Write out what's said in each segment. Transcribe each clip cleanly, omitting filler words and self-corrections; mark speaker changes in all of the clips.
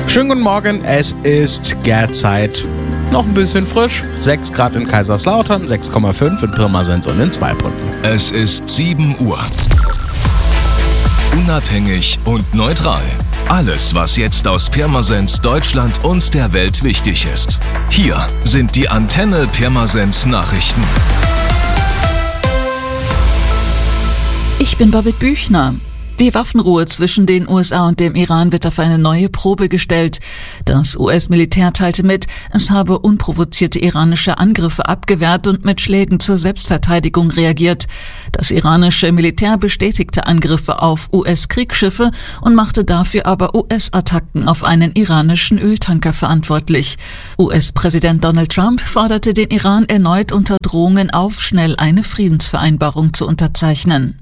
Speaker 1: Schönen guten Morgen, es ist Gärzeit. Noch ein bisschen frisch, 6 Grad in Kaiserslautern, 6,5 in Pirmasens und in Zweibrücken.
Speaker 2: Es ist 7 Uhr. Unabhängig und neutral. Alles, was jetzt aus Pirmasens, Deutschland und der Welt wichtig ist. Hier sind die Antenne Pirmasens Nachrichten.
Speaker 3: Ich bin Babette Büchner. Die Waffenruhe zwischen den USA und dem Iran wird auf eine neue Probe gestellt. Das US-Militär teilte mit, es habe unprovozierte iranische Angriffe abgewehrt und mit Schlägen zur Selbstverteidigung reagiert. Das iranische Militär bestätigte Angriffe auf US-Kriegsschiffe und machte dafür aber US-Attacken auf einen iranischen Öltanker verantwortlich. US-Präsident Donald Trump forderte den Iran erneut unter Drohungen auf, schnell eine Friedensvereinbarung zu unterzeichnen.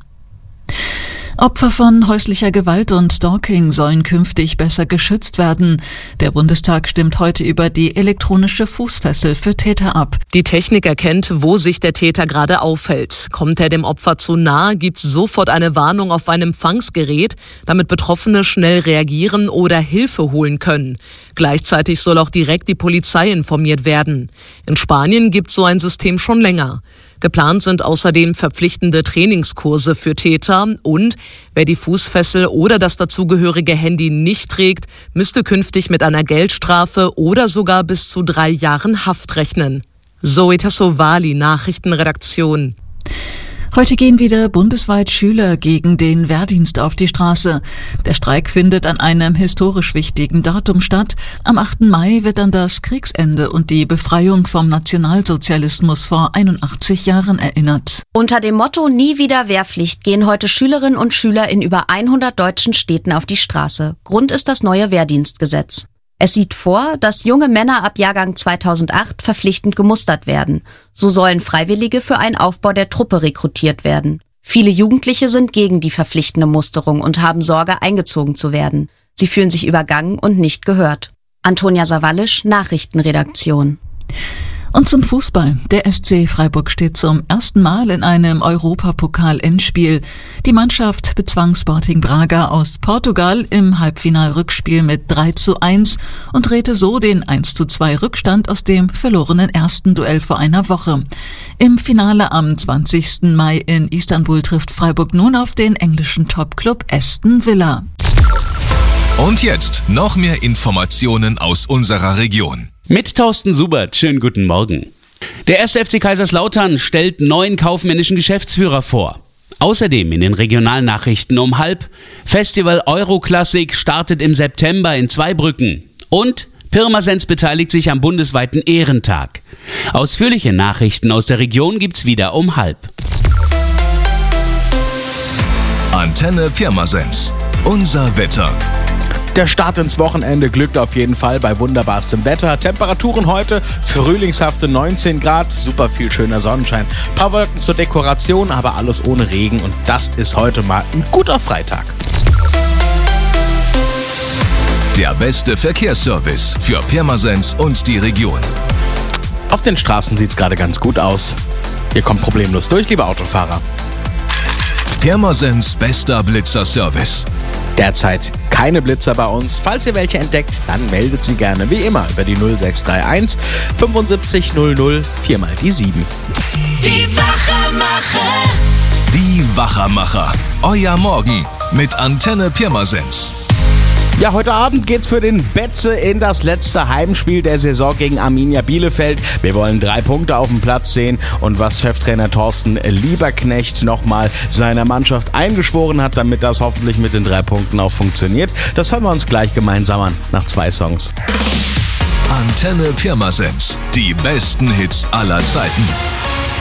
Speaker 3: Opfer von häuslicher Gewalt und Stalking sollen künftig besser geschützt werden. Der Bundestag stimmt heute über die elektronische Fußfessel für Täter ab.
Speaker 4: Die Technik erkennt, wo sich der Täter gerade aufhält. Kommt er dem Opfer zu nahe, gibt es sofort eine Warnung auf ein Empfangsgerät, damit Betroffene schnell reagieren oder Hilfe holen können. Gleichzeitig soll auch direkt die Polizei informiert werden. In Spanien gibt es so ein System schon länger. Geplant sind außerdem verpflichtende Trainingskurse für Täter und wer die Fußfessel oder das dazugehörige Handy nicht trägt, müsste künftig mit einer Geldstrafe oder sogar bis zu 3 Jahren Haft rechnen. Zoe Tassovali, Nachrichtenredaktion.
Speaker 3: Heute gehen wieder bundesweit Schüler gegen den Wehrdienst auf die Straße. Der Streik findet an einem historisch wichtigen Datum statt. Am 8. Mai wird an das Kriegsende und die Befreiung vom Nationalsozialismus vor 81 Jahren erinnert.
Speaker 5: Unter dem Motto Nie wieder Wehrpflicht gehen heute Schülerinnen und Schüler in über 100 deutschen Städten auf die Straße. Grund ist das neue Wehrdienstgesetz. Es sieht vor, dass junge Männer ab Jahrgang 2008 verpflichtend gemustert werden. So sollen Freiwillige für einen Aufbau der Truppe rekrutiert werden. Viele Jugendliche sind gegen die verpflichtende Musterung und haben Sorge, eingezogen zu werden. Sie fühlen sich übergangen und nicht gehört. Antonia Sawallisch, Nachrichtenredaktion.
Speaker 3: Und zum Fußball. Der SC Freiburg steht zum ersten Mal in einem Europapokal-Endspiel. Die Mannschaft bezwang Sporting Braga aus Portugal im Halbfinalrückspiel mit 3:1 und drehte so den 1:2 Rückstand aus dem verlorenen ersten Duell vor einer Woche. Im Finale am 20. Mai in Istanbul trifft Freiburg nun auf den englischen Topclub Aston Villa.
Speaker 2: Und jetzt noch mehr Informationen aus unserer Region.
Speaker 6: Mit Thorsten Subert, schönen guten Morgen. Der 1. FC Kaiserslautern stellt neuen kaufmännischen Geschäftsführer vor. Außerdem in den Regionalnachrichten um 12:30 Festival Euroklassik startet im September in Zweibrücken. Und Pirmasens beteiligt sich am bundesweiten Ehrentag. Ausführliche Nachrichten aus der Region gibt's wieder um 12:30.
Speaker 2: Antenne Pirmasens. Unser Wetter.
Speaker 1: Der Start ins Wochenende glückt auf jeden Fall bei wunderbarstem Wetter. Temperaturen heute frühlingshafte 19 Grad, super viel schöner Sonnenschein. Ein paar Wolken zur Dekoration, aber alles ohne Regen und das ist heute mal ein guter Freitag.
Speaker 2: Der beste Verkehrsservice für Pirmasens und die Region.
Speaker 1: Auf den Straßen sieht's gerade ganz gut aus. Ihr kommt problemlos durch, liebe Autofahrer.
Speaker 2: Pirmasens bester Blitzer-Service.
Speaker 1: Derzeit keine Blitzer bei uns. Falls ihr welche entdeckt, dann meldet sie gerne wie immer über die 0631 75 00 4 mal die 7.
Speaker 7: Die Wachermacher.
Speaker 2: Die Wachermacher. Euer Morgen mit Antenne Pirmasens.
Speaker 1: Ja, heute Abend geht's für den Betze in das letzte Heimspiel der Saison gegen Arminia Bielefeld. Wir wollen 3 Punkte auf dem Platz sehen und was Cheftrainer Thorsten Lieberknecht nochmal seiner Mannschaft eingeschworen hat, damit das hoffentlich mit den 3 Punkten auch funktioniert, das hören wir uns gleich gemeinsam an, nach 2 Songs.
Speaker 2: Antenne Pirmasens. Die besten Hits aller Zeiten.